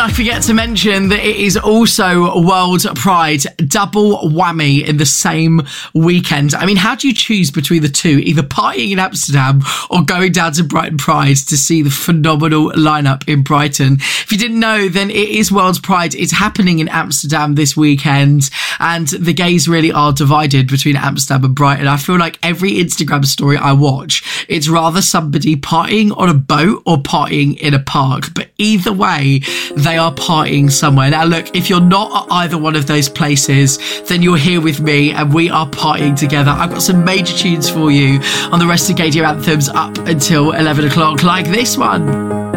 I forget to mention that it is also World Pride, double whammy in the same weekend. I mean, how do you choose between the two? Either partying in Amsterdam or going down to Brighton Pride to see the phenomenal lineup in Brighton. If you didn't know, then it is World Pride. It's happening in Amsterdam this weekend, and the gays really are divided between Amsterdam and Brighton. I feel like every Instagram story I watch, it's rather somebody partying on a boat or partying in a park. But either way, they are partying somewhere. Now, look, if you're not at either one of those places, then you're here with me and we are partying together. I've got some major tunes for you on the rest of Radio Anthems up until 11 o'clock, like this one.